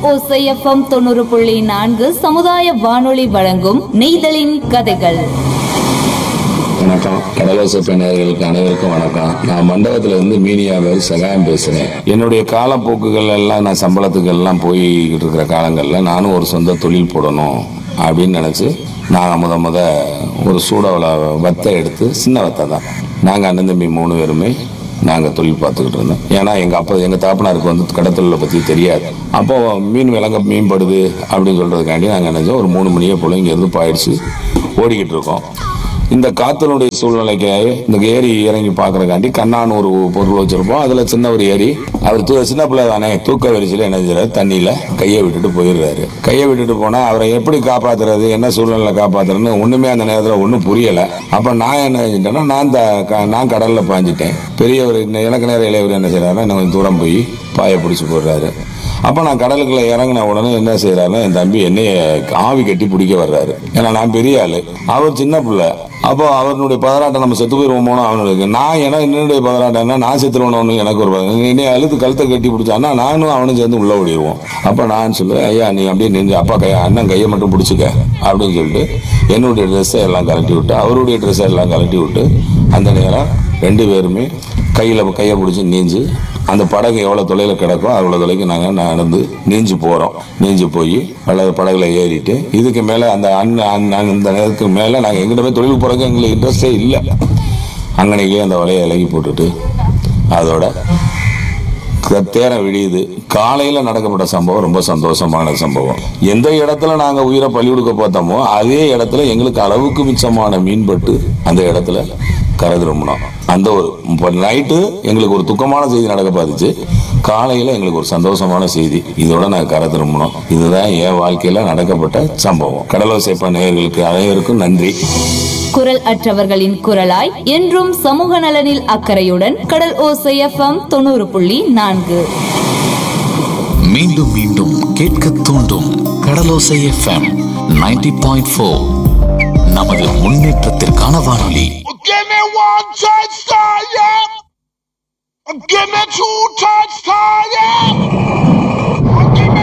ஓசைஎஃப்எம் 90.4 சமுதாய வானொலி வழங்கும் நெய்தலின் கதைகள். வணக்கம். கடலோசை நேயர்களுக்கு அனைவருக்கும் வணக்கம். நான் மண்டபத்துல இருந்து மீனியாவில் சகாயம் பேசுறேன். என்னுடைய காலப்போக்குகள் எல்லாம் நான் சம்பளத்துக்கு எல்லாம் போய்கிட்டு இருக்கிற காலங்கள்ல நானும் ஒரு சொந்த தொழில் போடணும் அப்படின்னு நினைச்சு நாங்கள் முத ஒரு சூடாவில் வத்தை எடுத்து, சின்ன வத்தை தான், நாங்கள் அண்ணன் தம்பி 3 பேருமே நாங்கள் தொழில் பார்த்துக்கிட்டு இருந்தோம். ஏன்னா எங்கள் தாப்பனாருக்கு வந்து கடத்தொழிலை பற்றி தெரியாது. அப்போ மீன் மீன்படுது அப்படின்னு சொல்கிறதுக்காண்டி நாங்கள் நினைச்சோம் ஒரு 3 மணியே போல் இங்கேருந்து பாயிடுச்சு ஓடிக்கிட்டு இருக்கோம். இந்த காத்தனுடைய சூழ்நிலைக்கு இந்த ஏரி இறங்கி பார்க்கறதுக்காண்டி கண்ணான்னு ஒரு பொருள் வச்சிருப்போம். அதுல சின்ன ஒரு ஏரி, அவர் சின்ன பிள்ளை தானே, தூக்க வரிசையில் என்ன செய்யறாரு, தண்ணியில கையை விட்டுட்டு போயிடுறாரு. கையை விட்டுட்டு போனா அவரை எப்படி காப்பாத்துறது, என்ன சூழ்நிலை காப்பாத்துறதுன்னு ஒண்ணுமே அந்த நேரத்துல ஒன்றும் புரியல. அப்ப நான் என்ன செஞ்சிட்டேன்னா, நான் கடல்ல பாஞ்சிட்டேன். பெரியவர் எனக்கு நேரம் இளையவர் என்ன செய்யறாருன்னா, என்ன கொஞ்சம் தூரம் போய் பாயை பிடிச்சி போடுறாரு. அப்ப நான் கடலுக்குள்ள இறங்கின உடனே என்ன செய்யறாருன்னா, என் தம்பி என்னைய ஆவி கட்டி பிடிக்க வர்றாரு. ஏன்னா நான் பெரிய ஆளு, அவர் சின்ன பிள்ளை. அப்போ அவனுடைய பதராட்டம் நம்ம செத்து போயிருவோமோனு அவனுக்கு, நான் என்னுடைய பதராட்டம்னா நான் செத்துருவணும்னு எனக்கு ஒரு என்னைய அழுத்து கழுத்தை கட்டி பிடிச்சான்னா நானும் அவனும் சேர்ந்து உள்ள ஓடிடுவோம். அப்ப நான் சொல்லுவேன், ஐயா நீ அப்படியே நின்று அப்பா அண்ணன் கையை மட்டும் பிடிச்சிக்க அப்படின்னு சொல்லிட்டு என்னுடைய ட்ரெஸ்ஸை எல்லாம் கலட்டி விட்டு, அவருடைய ட்ரெஸ்ஸை எல்லாம் கலட்டி விட்டு, அந்த நேரம் 2 பேருமே கையை பிடிச்சி நீஞ்சு, அந்த படகு எவ்வளோ தொலைவில் கிடக்கோ அவ்வளோ தொலைக்கு நாங்கள் நடந்து நீஞ்சு போகிறோம். நீஞ்சு போய் படகுல ஏறிட்டு, இதுக்கு மேலே அந்த அந்த நேரத்துக்கு மேலே நாங்கள் எங்கிட்ட போய் தொழில் போகிறதுக்கு எங்களுக்கு இன்ட்ரெஸ்டே இல்லை. அங்கனைக்கே அந்த வலையை இலகி போட்டுட்டு அதோட தேரை விடியுது. காலையில நடக்கப்பட்ட சம்பவம் ரொம்ப சந்தோஷமான சம்பவம். எந்த இடத்துல நாங்க உயிரை பலி கொடுக்க பார்த்தோமோ அதே இடத்துல எங்களுக்கு அளவுக்கு மிச்சமான மீன்பட்டு அந்த இடத்துல கரை திரும்பினோம். அந்த ஒரு நைட்டு எங்களுக்கு ஒரு துக்கமான செய்தி நடக்க பார்த்துச்சு, காலையில எங்களுக்கு ஒரு சந்தோஷமான செய்தி. இதோட நாங்க கரை திரும்பினோம். இதுதான் என் வாழ்க்கையில நடக்கப்பட்ட சம்பவம். கடலோசை நேயர்களுக்கு அனைவருக்கும் நன்றி. குரல் அற்றவர்களின் குரலாய் என்றும் சமூக நலனில் அக்கறையுடன் கடல் ஓசைஎஃப்எம் 90.4. மீண்டும் மீண்டும் கேட்க தூண்டும் கடலோசை எஃப்எம் 90.4. நமது முன்னேற்றத்திற்கான வானொலி. Give me 1 touchdown, yeah. Give me 2 touchdowns, yeah.